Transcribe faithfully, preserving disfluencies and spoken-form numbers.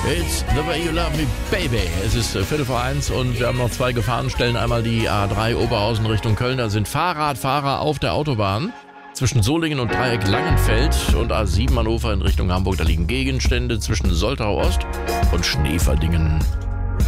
It's the way you love me, baby. Es ist äh, Viertel vor eins und wir haben noch zwei Gefahrenstellen. Einmal die A drei Oberhausen Richtung Köln. Da sind Fahrradfahrer auf der Autobahn zwischen Solingen und Dreieck Langenfeld und A sieben Hannover in Richtung Hamburg. Da liegen Gegenstände zwischen Soltau Ost und Schneeverdingen.